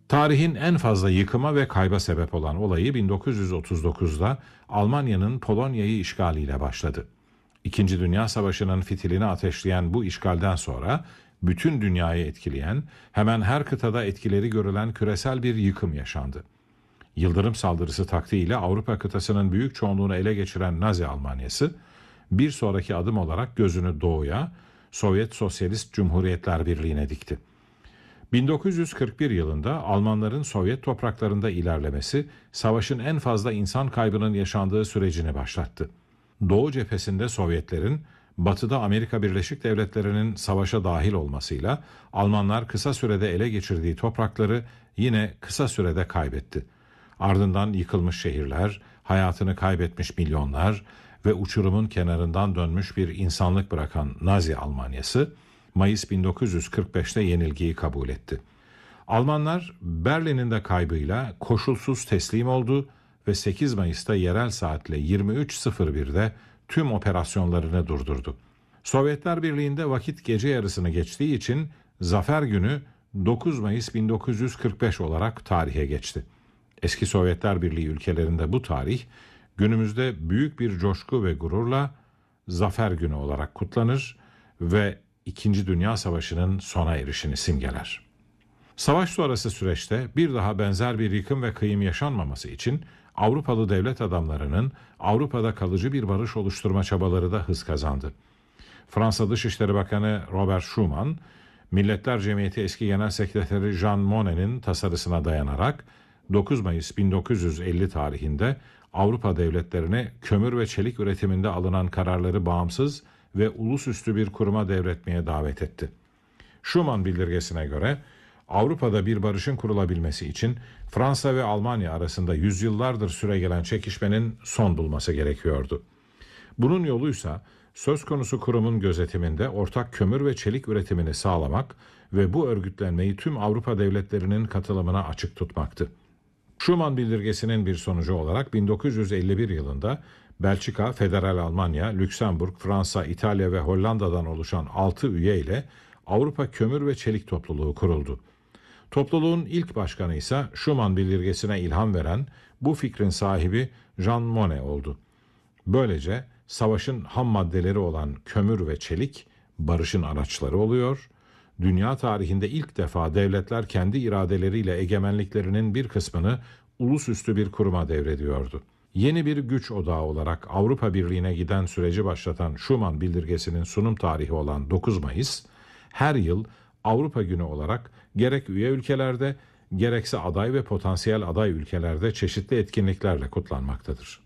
Tarihin en fazla yıkıma ve kayba sebep olan olayı 1939'da Almanya'nın Polonya'yı işgaliyle başladı. İkinci Dünya Savaşı'nın fitilini ateşleyen bu işgalden sonra bütün dünyayı etkileyen, hemen her kıtada etkileri görülen küresel bir yıkım yaşandı. Yıldırım saldırısı taktiğiyle Avrupa kıtasının büyük çoğunluğunu ele geçiren Nazi Almanyası, bir sonraki adım olarak gözünü doğuya, Sovyet Sosyalist Cumhuriyetler Birliği'ne dikti. 1941 yılında Almanların Sovyet topraklarında ilerlemesi, savaşın en fazla insan kaybının yaşandığı sürecini başlattı. Doğu cephesinde Sovyetlerin, batıda Amerika Birleşik Devletleri'nin savaşa dahil olmasıyla Almanlar kısa sürede ele geçirdiği toprakları yine kısa sürede kaybetti. Ardından yıkılmış şehirler, hayatını kaybetmiş milyonlar ve uçurumun kenarından dönmüş bir insanlık bırakan Nazi Almanyası, Mayıs 1945'te yenilgiyi kabul etti. Almanlar Berlin'in de kaybıyla koşulsuz teslim oldu ve 8 Mayıs'ta yerel saatle 23.01'de tüm operasyonlarını durdurdu. Sovyetler Birliği'nde vakit gece yarısını geçtiği için Zafer Günü 9 Mayıs 1945 olarak tarihe geçti. Eski Sovyetler Birliği ülkelerinde bu tarih günümüzde büyük bir coşku ve gururla Zafer Günü olarak kutlanır ve İkinci Dünya Savaşı'nın sona erişini simgeler. Savaş sonrası süreçte bir daha benzer bir yıkım ve kıyım yaşanmaması için Avrupalı devlet adamlarının Avrupa'da kalıcı bir barış oluşturma çabaları da hız kazandı. Fransa Dışişleri Bakanı Robert Schuman, Milletler Cemiyeti eski Genel Sekreteri Jean Monnet'in tasarısına dayanarak 9 Mayıs 1950 tarihinde Avrupa devletlerine kömür ve çelik üretiminde alınan kararları bağımsız ve ulusüstü bir kuruma devretmeye davet etti. Schuman bildirgesine göre Avrupa'da bir barışın kurulabilmesi için Fransa ve Almanya arasında yüzyıllardır süregelen çekişmenin son bulması gerekiyordu. Bunun yoluysa söz konusu kurumun gözetiminde ortak kömür ve çelik üretimini sağlamak ve bu örgütlenmeyi tüm Avrupa devletlerinin katılımına açık tutmaktı. Schuman bildirgesinin bir sonucu olarak 1951 yılında Belçika, Federal Almanya, Lüksemburg, Fransa, İtalya ve Hollanda'dan oluşan 6 üye ile Avrupa Kömür ve Çelik Topluluğu kuruldu. Topluluğun ilk başkanı ise Schuman bildirgesine ilham veren bu fikrin sahibi Jean Monnet oldu. Böylece savaşın ham maddeleri olan kömür ve çelik barışın araçları oluyor, dünya tarihinde ilk defa devletler kendi iradeleriyle egemenliklerinin bir kısmını ulusüstü bir kuruma devrediyordu. Yeni bir güç odağı olarak Avrupa Birliği'ne giden süreci başlatan Schuman bildirgesinin sunum tarihi olan 9 Mayıs, her yıl Avrupa Günü olarak gerek üye ülkelerde gerekse aday ve potansiyel aday ülkelerde çeşitli etkinliklerle kutlanmaktadır.